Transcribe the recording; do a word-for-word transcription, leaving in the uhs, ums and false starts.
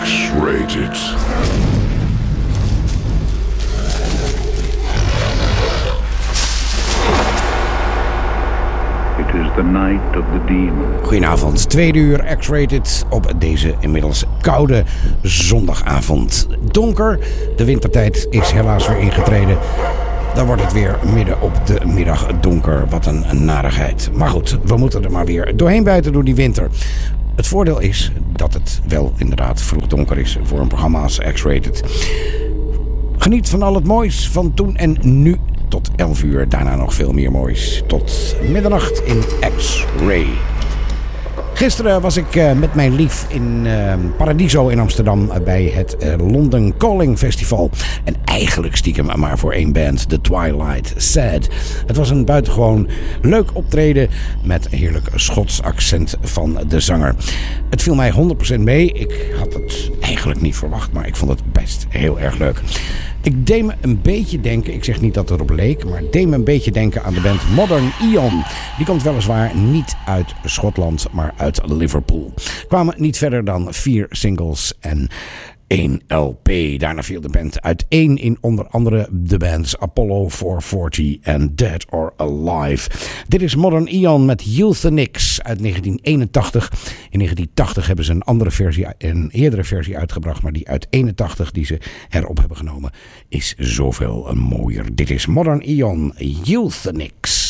X-Rated. It is the night of the demon. Goedenavond, tweede uur X-Rated op deze inmiddels koude zondagavond. Donker, de wintertijd is helaas weer ingetreden. Dan wordt het weer midden op de middag donker. Wat een, een narigheid. Maar goed, we moeten er maar weer doorheen buiten door die winter. Het voordeel is dat het wel inderdaad vroeg donker is voor een programma als X-Rated. Geniet van al het moois van toen en nu tot elf uur. Daarna nog veel meer moois. Tot middernacht in X-Ray. Gisteren was ik uh, met mijn lief in uh, Paradiso in Amsterdam uh, bij het uh, London Calling Festival. En eigenlijk stiekem maar voor één band, The Twilight Sad. Het was een buitengewoon leuk optreden met een heerlijk Schots accent van de zanger. Het viel mij honderd procent mee. Ik had het eigenlijk niet verwacht, maar ik vond het best heel erg leuk. Ik deed me een beetje denken, ik zeg niet dat het erop leek, maar deed me een beetje denken aan de band Modern Eon. Die komt weliswaar niet uit Schotland, maar uit Liverpool. Kwamen niet verder dan vier singles en één L P. Daarna viel de band uiteen in onder andere de bands Apollo vierhonderdveertig en Dead or Alive. Dit is Modern Eon met Euthanix uit negentien eenentachtig. In negentien tachtig hebben ze een andere versie, een eerdere versie uitgebracht, maar die uit eenentachtig die ze erop hebben genomen is zoveel mooier. Dit is Modern Eon, Euthanix.